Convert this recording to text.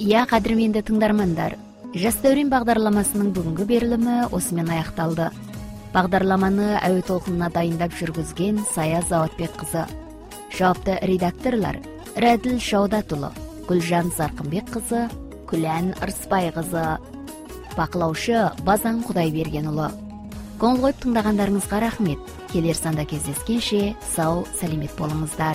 Кадірменді тыңдармандар, Жас дәурен бағдарламасының бүгінгі берілімі осымен аяқталды. Бағдарламаны әуе толқынына дайындап жүргізген Сая Заватбек қызы. Жауапты редакторлар Рәділ Шаудатұлы, Гүлжан Зарқынбек қызы, Күлән Ырысбай қызы. Бақылаушы Базан Құдайбергенұлы. Көңіл қойып тыңдағандарыңызға рахмет. Келер санда кездескенше сау, сәлемет болыңыздар.